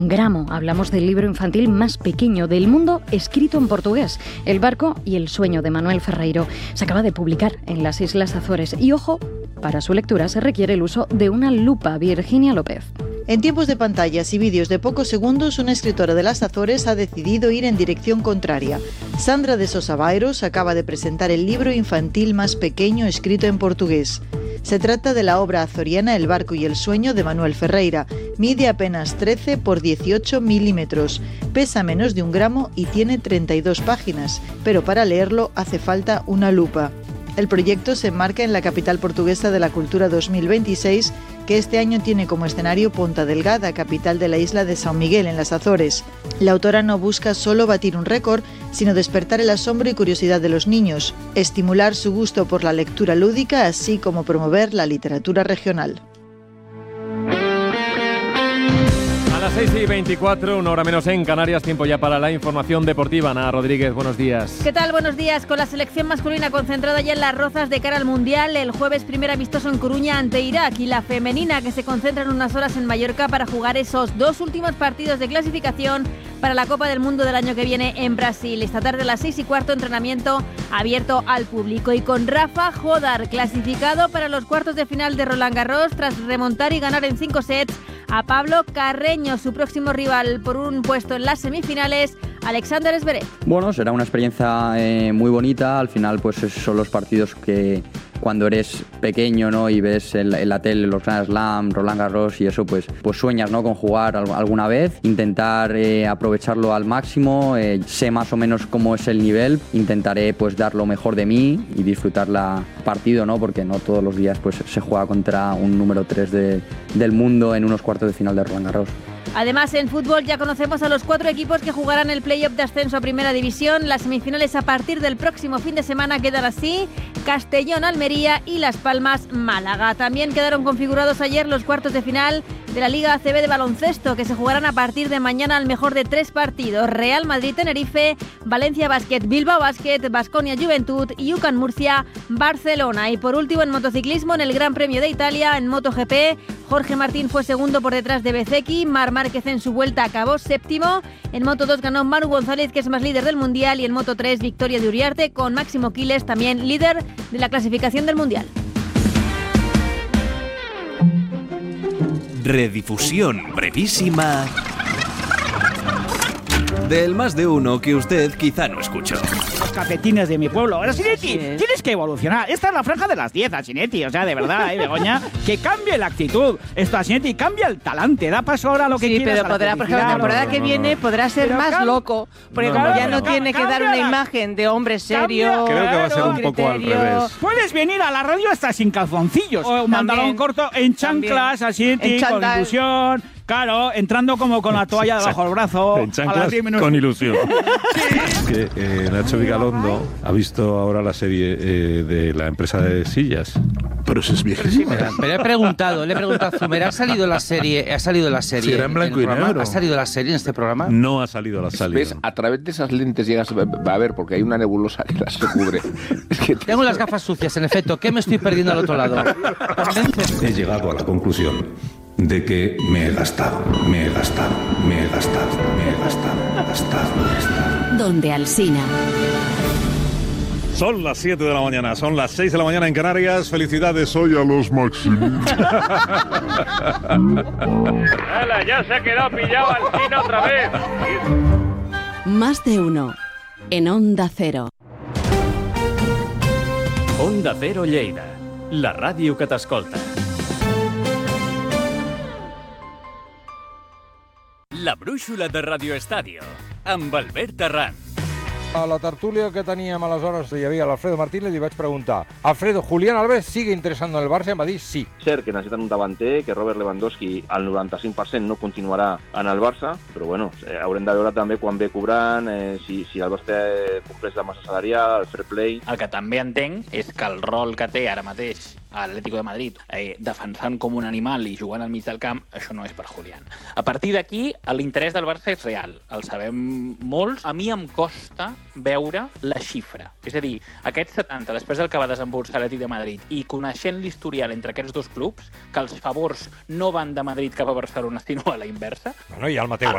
Gramo, hablamos del libro infantil más pequeño del mundo escrito en portugués, El barco y el sueño de Manuel Ferreiro. Se acaba de publicar en las Islas Azores y, ojo, para su lectura se requiere el uso de una lupa. Virginia López. En tiempos de pantallas y vídeos de pocos segundos, una escritora de las Azores ha decidido ir en dirección contraria. Sandra de Sousa Bairros acaba de presentar el libro infantil más pequeño escrito en portugués. Se trata de la obra azoriana El barco y el sueño de Manuel Ferreira. Mide apenas 13 por 18 milímetros, pesa menos de 1 gramo y tiene 32 páginas, pero para leerlo hace falta una lupa. El proyecto se enmarca en la capital portuguesa de la cultura 2026, que este año tiene como escenario Ponta Delgada, capital de la isla de São Miguel, en las Azores. La autora no busca solo batir un récord, sino despertar el asombro y curiosidad de los niños, estimular su gusto por la lectura lúdica, así como promover la literatura regional. A las 6:24, 1 hora menos en Canarias, tiempo ya para la información deportiva. Ana Rodríguez, buenos días. ¿Qué tal? Buenos días. Con la selección masculina concentrada ya en Las Rozas de cara al Mundial, el jueves primer amistoso en Coruña ante Irak, y la femenina que se concentra en unas horas en Mallorca para jugar esos 2 últimos partidos de clasificación para la Copa del Mundo del año que viene en Brasil. Esta tarde a las 6:15, entrenamiento abierto al público, y con Rafa Jodar clasificado para los cuartos de final de Roland Garros tras remontar y ganar en 5 sets a Pablo Carreño. Su próximo rival por un puesto en las semifinales, Alexander Zverev. Bueno, será una experiencia muy bonita. Al final, pues esos son los partidos que cuando eres pequeño, ¿no?, y ves en la tele los Grand Slam, Roland Garros y eso, pues sueñas, ¿no?, con jugar alguna vez, intentar aprovecharlo al máximo. Sé más o menos cómo es el nivel, intentaré pues dar lo mejor de mí y disfrutar la partido, ¿no?, porque no todos los días pues se juega contra un número 3 del mundo en unos cuartos de final de Roland Garros. Además, en fútbol ya conocemos a los 4 equipos que jugarán el play-off de ascenso a Primera División. Las semifinales a partir del próximo fin de semana quedan así: Castellón, Almería y Las Palmas, Málaga. También quedaron configurados ayer los cuartos de final de la Liga ACB de baloncesto, que se jugarán a partir de mañana al mejor de 3 partidos: Real Madrid-Tenerife, Valencia Basket, Bilbao Basket, Baskonia Juventud y UCAM Murcia, Barcelona. Y por último, en motociclismo, en el Gran Premio de Italia, en MotoGP, Jorge Martín fue segundo por detrás de Bezzecchi, Marc Márquez en su vuelta acabó séptimo. En Moto2 ganó Manu González, que es más líder del Mundial, y en Moto3 victoria de Uriarte, con Máximo Quiles también líder de la clasificación del Mundial. Redifusión brevísima del más de uno que usted quizá no escuchó. Los cafetines de mi pueblo. Asinetti, tienes que evolucionar. Esta es la franja de las 10, Asinetti. O sea, de verdad, Begoña, que cambie la actitud. Esto, Asinetti, cambia el talante. Da paso ahora a lo que quieras. Sí, pero podrá, por ejemplo, la temporada que viene podrá ser más loco. Porque como ya no tiene que dar una imagen de hombre serio. Creo que va a ser un poco al revés. Puedes venir a la radio hasta sin calzoncillos. O mandar un corto en chanclas, Asinetti, con ilusión. Claro, entrando como con la toalla debajo del brazo. En chanclas con ilusión. Sí. Que Nacho Vigalondo ha visto ahora la serie de la empresa de sillas. Pero eso es viejísima. Pero le he preguntado a Zumer, ¿ha salido la serie? Sí, era en blanco y negro. ¿Ha salido la serie en este programa? No ha salido la serie. ¿Ves? A través de esas lentes llegas a ver, porque hay una nebulosa que las cubre. Tengo las gafas sucias, en efecto. ¿Qué me estoy perdiendo al otro lado? He llegado a la conclusión de que me he gastado. Donde Alsina. Son las 7 de la mañana, son las 6 de la mañana en Canarias. Felicidades hoy a los Maximilianos. Ya se ha quedado pillado Alsina otra vez. Más de uno en Onda Cero. Onda Cero Lleida, la ràdio que t'escolta. La brúixola de Radio Estadio, amb Albert Terrán. A la tertúlia que teníem aleshores hi havia l'Alfredo Martínez i vaig preguntar: Alfredo, Julián Alves sigue interessant en el Barça? Em va dir sí. Cert que necessiten un davanter, que Robert Lewandowski al 95% no continuarà en el Barça, però bueno, haurem de veure també quan ve cobrant, si el Barça compleix la massa salarial, el fair play. El que també entenc és que el rol que té ara mateix a l'Atlético de Madrid, defensant com un animal i jugant al mig del camp, això no és per Julián. A partir d'aquí, l'interès del Barça és real, el sabem molts. A mi em costa veure la xifra. És a dir, aquests 70, després del que va desembolsar l'Atlètic de Madrid, i coneixent l'historial entre aquests dos clubs, que els favors no van de Madrid cap a Barcelona, sinó a la inversa. Bueno, i el Mateu